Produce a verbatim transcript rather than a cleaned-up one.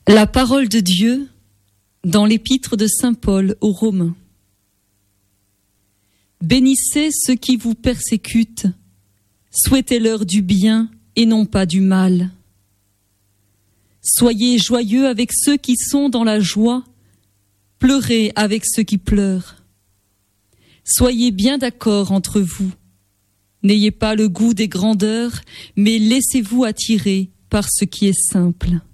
La parole de Dieu dans l'épître de saint Paul aux Romains. Bénissez ceux qui vous persécutent, souhaitez-leur du bien et non pas du mal. Soyez joyeux avec ceux qui sont dans la joie, pleurez avec ceux qui pleurent. Soyez bien d'accord entre vous. N'ayez pas le goût des grandeurs, mais laissez-vous attirer par ce qui est simple.